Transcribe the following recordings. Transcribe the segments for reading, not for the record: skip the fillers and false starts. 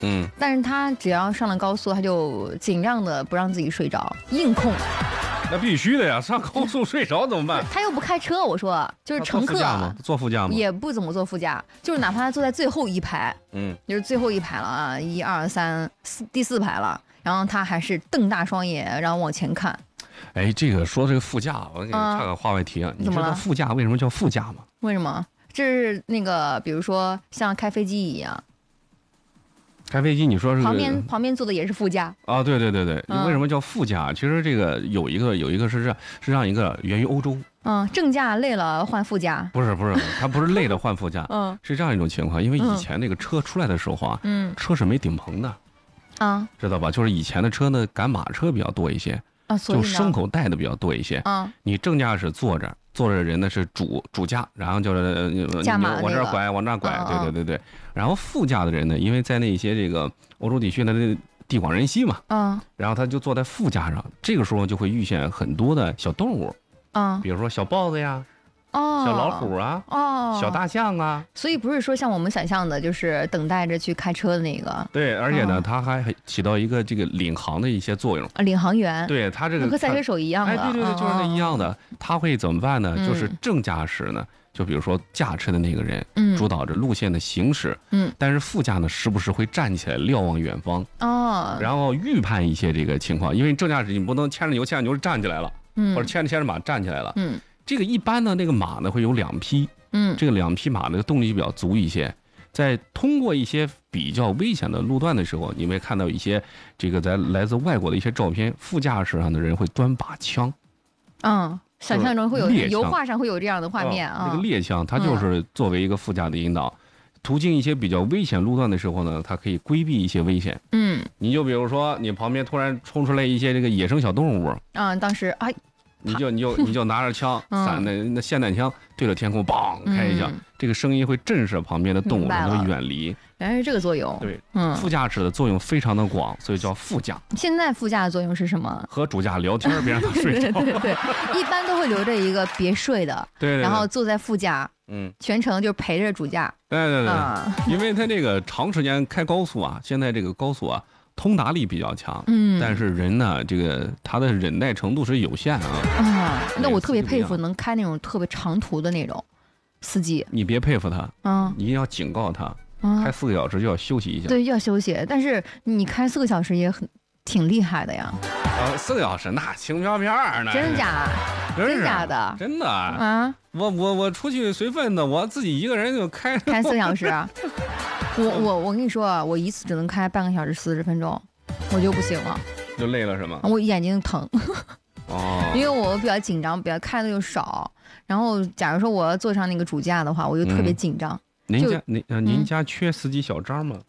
但是他只要上了高速，他就尽量的不让自己睡着，硬控。 那必须的呀，上高速睡着怎么办？ 他又不开车，我说就是乘客坐副驾吗？ 也不怎么坐副驾，就是哪怕他坐在最后一排，就是最后一排了啊，1、2、3、4，第4排了，然后他还是瞪大双眼，然后往前看。 哎，这个说这个副驾，我给你岔个话外题啊，你知道副驾为什么叫副驾吗？ 为什么？这是那个，比如说像开飞机一样。 开飞机，你说是旁边坐的也是副驾啊？对，为什么叫副驾？其实这个有一个是这样一个源于欧洲。 正驾累了换副驾。 不是，他不是累了换副驾，是这样一种情况。因为以前那个车出来的时候啊，车是没顶棚的，知道吧？就是以前的车呢，赶马车比较多一些，就牲口带的比较多一些。你正驾驶坐着的人呢是主驾，然后就是往这儿拐，往那儿拐，对。然后副驾的人呢，因为在那些这个欧洲地区的地广人稀嘛，然后他就坐在副驾上，这个时候就会遇见很多的小动物，比如说小豹子呀，小老虎啊，小大象啊。 所以不是说像我们想象的，就是等待着去开车的那个。 对，而且呢，它还起到一个这个领航的一些作用。 领航员。对， 它这个和赛车手一样的。 对，就是那一样的。他会怎么办呢？就是正驾驶呢，就比如说驾车的那个人，主导着路线的行驶，但是副驾呢，时不时会站起来瞭望远方，然后预判一些这个情况。因为正驾驶你不能牵着牛站起来了，或者牵着马站起来了，这个一般呢，那个马呢会有2匹，这个2匹马的动力比较足一些。在通过一些比较危险的路段的时候，你会看到一些这个在来自外国的一些照片，副驾驶上的人会端把枪， 想象中会有油画上会有这样的画面啊。 这个猎枪，它就是作为一个副驾的引导，途经一些比较危险路段的时候呢，它可以规避一些危险。你就比如说你旁边突然冲出来一些这个野生小动物， 当时你就拿着枪，那霰弹枪对着天空梆开一下，这个声音会震慑旁边的动物，让它们远离。 原来是这个作用。 对，副驾驶的作用非常的广，所以叫副驾。 现在副驾的作用是什么？ 和主驾聊天，别让他睡着。 对，一般都会留着一个别睡的， 对， 然后坐在副驾，全程就陪着主驾。 对，因为他这个长时间开高速啊，现在这个高速啊，通达力比较强，但是人呢，这个他的忍耐程度是有限啊。 那我特别佩服能开那种特别长途的那种司机。 你别佩服他，你一定要警告他，开4个小时就要休息一下。 对，就要休息。但是你开4个小时也挺厉害的呀。 4个小时那轻飘飘呢？ 真假？真假的？ 真的啊！我出去随份子，我自己一个人就开 4个小时。我跟你说啊，我一次只能开半个小时40分钟，我就不行了， 就累了是吗？ 我眼睛疼，因为我比较紧张，比较开的又少。然后假如说我要坐上那个主驾的话，我就特别紧张。 您家缺司机小张吗？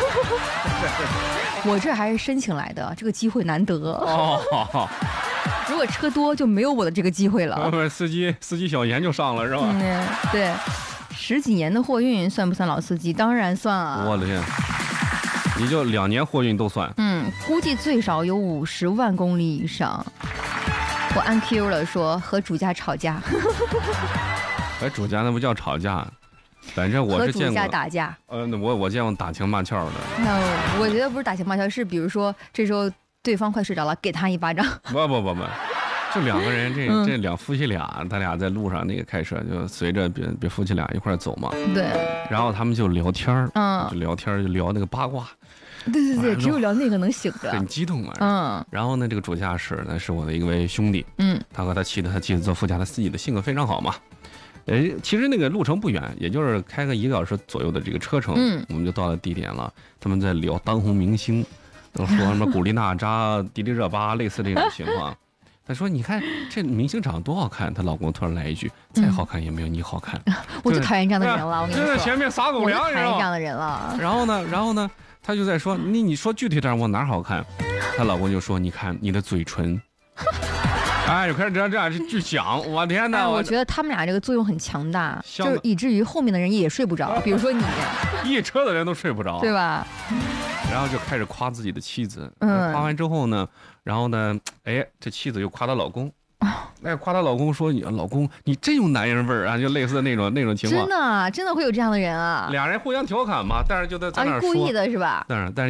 我这还是申请来的，这个机会难得。如果车多就没有我的这个机会了。 不是司机小严就上了是吧？ 对。10几年的货运算不算老司机？当然算啊！ 我的天，你就2年货运都算。 估计最少有50万公里以上。我按 Q 了说和主驾吵架。 和主驾那不叫吵架，反正我是见过。和主驾打架。 我见过打情骂俏的。 那我觉得不是打情骂俏，是比如说这时候对方快睡着了，给他一巴掌。 不。就2个人，这2夫妻俩，他俩在路上那个开车，就随着别夫妻俩一块走嘛。 对。 然后他们就聊天就聊那个八卦。 对，只有聊那个能醒着。 很激动啊。然后呢，这个主驾驶呢是我的一位兄弟。他和他妻子做副驾，他自己的性格非常好嘛。其实那个路程不远，也就是开个1个小时左右的这个车程，我们就到了地点了。他们在聊当红明星，都说什么古力娜扎、迪丽热巴，类似这种情况。他说：“你看这明星长得多好看。”她老公突然来一句：“再好看也没有你好看。” 我就讨厌这样的人了。我跟你说， 就在前面撒狗粮， 我就讨厌这样的人了。 然后呢，他就在说：“你说具体点，我哪好看？”她老公就说：“你看你的嘴唇。”就开始这样去讲。我天哪！ 我觉得他们俩这个作用很强大，就是以至于后面的人也睡不着。比如说你， 一车的人都睡不着， 对吧？ 然后就开始夸自己的妻子。夸完之后呢，然后呢，这妻子又夸她老公。 哎，夸她老公说：“老公，你真有男人味儿啊！”就类似的那种情况。 真的会有这样的人啊？ 俩人互相调侃嘛，但是就在那说， 故意的是吧？ 但是